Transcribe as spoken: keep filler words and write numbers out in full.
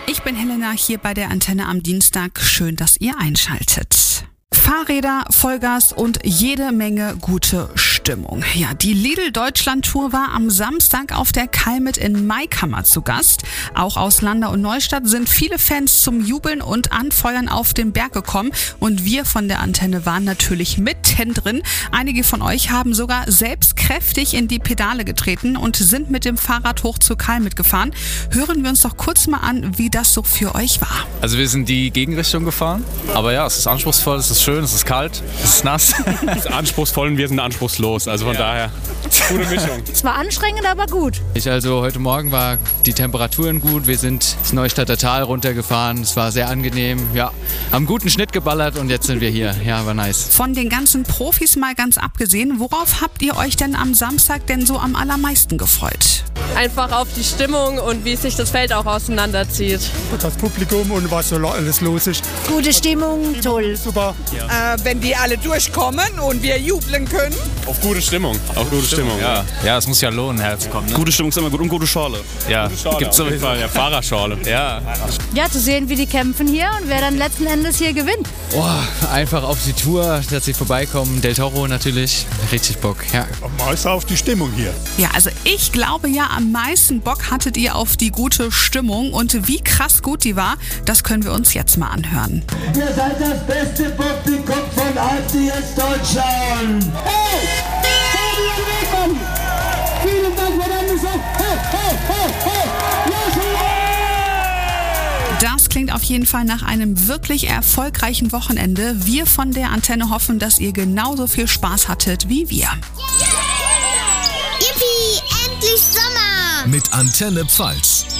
Ich bin Helena hier bei der Antenne am Dienstag. Schön, dass ihr einschaltet. Fahrräder, Vollgas und jede Menge gute Stimmung. Ja, die Lidl-Deutschland-Tour war am Samstag auf der Kalmit in Maikammer zu Gast. Auch aus Landau und Neustadt sind viele Fans zum Jubeln und Anfeuern auf den Berg gekommen. Und wir von der Antenne waren natürlich mittendrin. Einige von euch haben sogar selbst kräftig in die Pedale getreten und sind mit dem Fahrrad hoch zur Kalmit gefahren. Hören wir uns doch kurz mal an, wie das so für euch war. Also wir sind die Gegenrichtung gefahren, aber ja, es ist anspruchsvoll, es ist schön, es ist kalt, es ist nass. Es ist anspruchsvoll und wir sind anspruchslos, also von ja. daher gute Mischung. Es war anstrengend, aber gut. Ich also heute Morgen war die Temperaturen gut, wir sind das Neustadter Tal runtergefahren, es war sehr angenehm, ja, haben guten Schnitt geballert und jetzt sind wir hier, ja, war nice. Von den ganzen Profis mal ganz abgesehen, worauf habt ihr euch denn am Samstag denn so am allermeisten gefreut? Einfach auf die Stimmung und wie sich das Feld auch auseinanderzieht. Das Publikum und was so alles los ist. Gute Stimmung, toll. Super. Ja. Äh, wenn die alle durchkommen und wir jubeln können. Auf gute Stimmung. Auf gute Stimmung, ja. Ja, es muss ja lohnen, herzukommen. Ne? Gute Stimmung ist immer gut und gute Schorle. Ja, gute Schorle, gibt's auf jeden Fall. Ja, Fahrerschorle. Ja. Ja, zu sehen, wie die kämpfen hier und wer dann letzten Endes hier gewinnt. Oh, einfach auf die Tour, dass sie vorbeikommen. Del Toro natürlich, richtig Bock, ja. Am meisten auf die Stimmung hier. Ja, also ich glaube ja, am meisten Bock hattet ihr auf die gute Stimmung und wie krass gut die war, das können wir uns jetzt mal anhören. Ihr seid das beste Publikum von R T S Deutschland. Hey! Fabian Wegmann! Vielen Dank für deine Musik. Hey, hey, hey, hey! Das klingt auf jeden Fall nach einem wirklich erfolgreichen Wochenende. Wir von der Antenne hoffen, dass ihr genauso viel Spaß hattet wie wir. Yippie, endlich Sommer! Mit Antenne Pfalz.